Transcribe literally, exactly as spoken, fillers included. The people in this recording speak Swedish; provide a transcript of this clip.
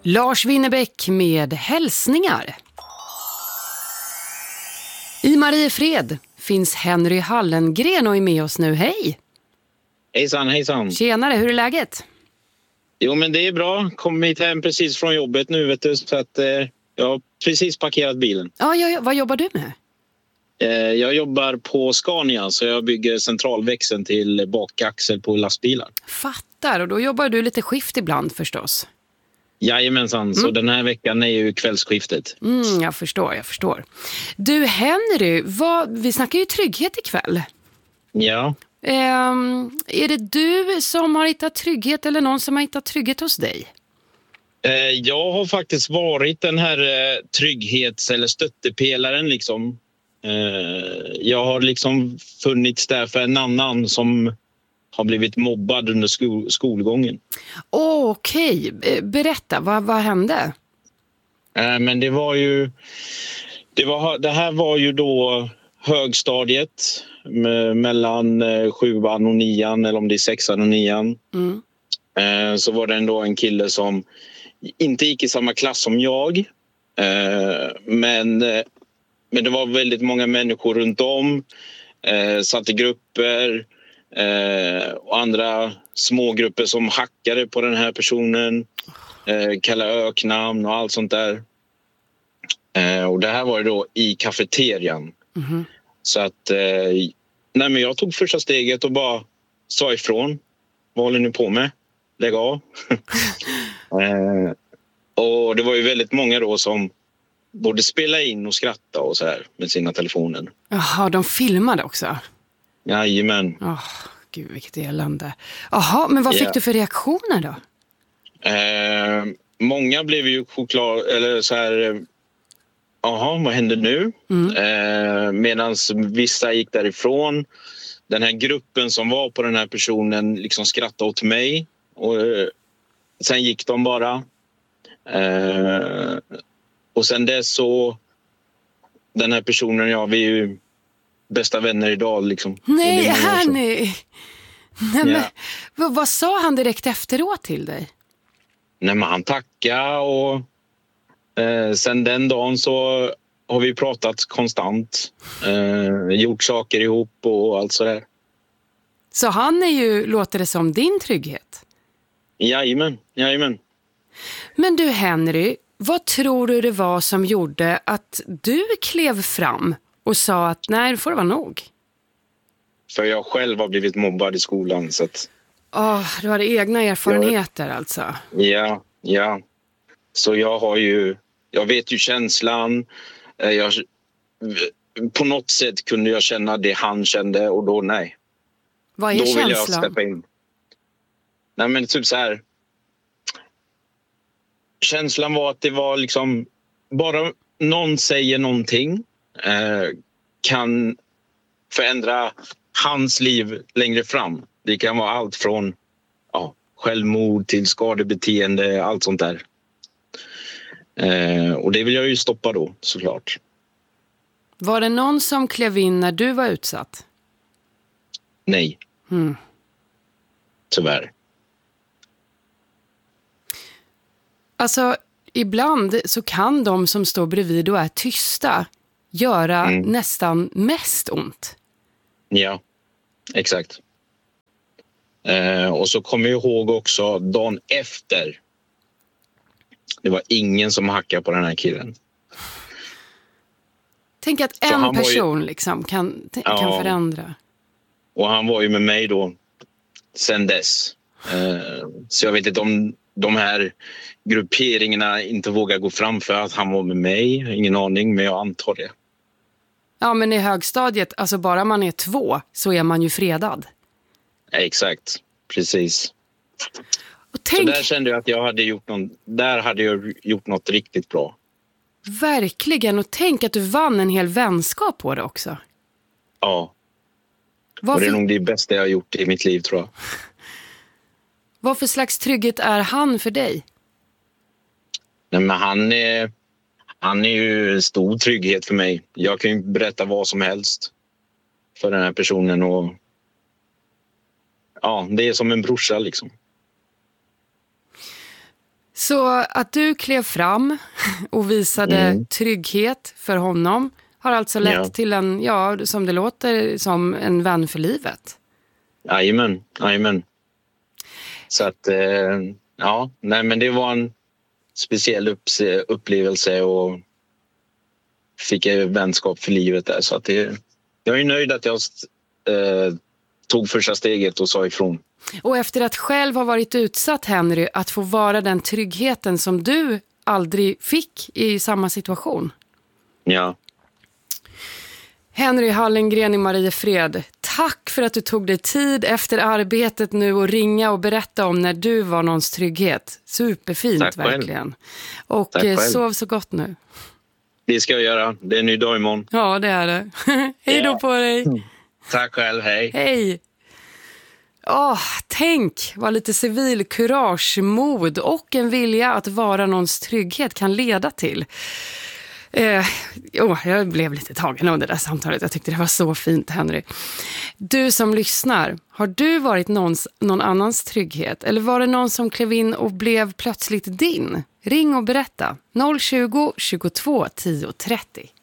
Lars Winnerbäck med hälsningar. I Mariefred finns Henry Hallengren och är med oss nu. Hej! Hejsan, hejsan. Tjenare, hur är läget? Jo, men det är bra. Kom hit hem precis från jobbet nu, vet du. Så att eh, jag har precis parkerat bilen. Ja, ja, ja, vad jobbar du med? Eh, jag jobbar på Scania, så jag bygger centralväxeln till bakaxel på lastbilar. Fattar, och då jobbar du lite skift ibland förstås. Jajamensan, mm. Så den här veckan är ju kvällsskiftet. Mm, jag förstår, jag förstår. Du Henry, vad, vi snackar ju trygghet ikväll. Ja. Um, är det du som har hittat trygghet eller någon som har hittat trygghet hos dig? Eh, jag har faktiskt varit den här eh, trygghets- eller stöttepelaren liksom. Eh, jag har liksom funnits där för en annan som har blivit mobbad under skol- skolgången. Oh, okej, okay. Berätta, vad, vad hände? Eh, men det var ju... Det, var, det här var ju då högstadiet med, mellan eh, sjuan och nian, eller om det är sexan och nian. Mm. Eh, så var det ändå en kille som inte gick i samma klass som jag. Eh, men, eh, men det var väldigt många människor runt om. Eh, satt i grupper eh, och andra smågrupper som hackade på den här personen. Eh, kallade öknamn och allt sånt där. Eh, och det här var ju då i kafeterian. Mm. Så att eh, nej, men jag tog första steget och bara sa ifrån. Vad håller ni på med? Lägg av. eh, och det var ju väldigt många då som borde spela in och skratta och så här med sina telefoner. Jaha, de filmade också? Jajamän. Åh, gud vilket elände. Jaha, men vad fick yeah. du för reaktioner då? Eh, många blev ju choklad, eller så här... Jaha, vad händer nu? Mm. Eh, Medan vissa gick därifrån. Den här gruppen som var på den här personen liksom skrattade åt mig. Och eh, sen gick de bara. Eh, och sen dess så... Den här personen och jag, vi är ju bästa vänner idag. Liksom. Nej, Hanny! Nej, men, ja. vad, vad sa han direkt efteråt till dig? Nej, men han tackade och... Eh, sen den dagen så har vi pratat konstant. Eh, gjort saker ihop och allt sådär. Så han är ju, låter det som, din trygghet? Jajamän, jajamän. Men du Henry, vad tror du det var som gjorde att du klev fram och sa att nej, det får det vara nog? För jag själv har blivit mobbad i skolan. Så att... oh, du hade egna erfarenheter jag... alltså? Ja, ja. Så jag har ju... Jag vet ju känslan. Jag, på något sätt kunde jag känna det han kände och då nej. Vad är då känslan? Vill jag släppa in. Nej, men typ så här. Känslan var att det var liksom bara någon säger någonting eh, kan förändra hans liv längre fram. Det kan vara allt från ja, självmord till skadebeteende, allt sånt där. Eh, och det vill jag ju stoppa då, såklart. Var det någon som klev in när du var utsatt? Nej. Mm. Tyvärr. Alltså, ibland så kan de som står bredvid och är tysta göra mm. nästan mest ont. Ja, exakt. Eh, och så kommer jag ihåg också dagen efter. Det var ingen som hackade på den här killen. Tänk att en person ju, liksom kan, t- ja, kan förändra. Och han var ju med mig då sen dess. Eh, så jag vet inte om de här grupperingarna inte vågar gå fram för att han var med mig. Ingen aning, men jag antar det. Ja, men i högstadiet, alltså bara man är två så är man ju fredad. Ja, exakt, precis. Och tänk... Så där kände jag att jag hade gjort någon, där hade jag gjort något riktigt bra. Verkligen, och tänk att du vann en hel vänskap på det också. Ja. Varför... Och det är nog det bästa jag har gjort i mitt liv, tror jag. Vad för slags trygghet är han för dig? Nej, men han är, han är ju stor trygghet för mig. Jag kan ju berätta vad som helst för den här personen. Och ja, det är som en brorsa liksom. Så att du klev fram och visade mm. trygghet för honom har alltså lett ja. till en, ja, som det låter, som en vän för livet. Jajamän, jajamän. Så att, eh, ja, nej men det var en speciell upp- upplevelse och fick jag vänskap för livet där. Så att det, jag är nöjd att jag eh, tog första steget och sa ifrån. Och efter att själv ha varit utsatt, Henry, att få vara den tryggheten som du aldrig fick i samma situation. Ja. Henry Hallengren i Mariefred, tack för att du tog dig tid efter arbetet nu och ringa och berätta om när du var någons trygghet. Superfint, tack verkligen. Själv. Och tack sov själv. Så gott nu. Det ska jag göra. Det är en ny dag imorgon. Ja, det är det. Hej då på dig. Mm. Tack själv, hej. Hej. Åh, tänk vad lite civil kurage, mod och en vilja att vara någons trygghet kan leda till. Eh, oh, jag blev lite tagen av det där samtalet. Jag tyckte det var så fint, Henry. Du som lyssnar, har du varit någons, någon annans trygghet? Eller var det någon som klev in och blev plötsligt din? Ring och berätta. noll tjugo, tjugotvå, tio trettio.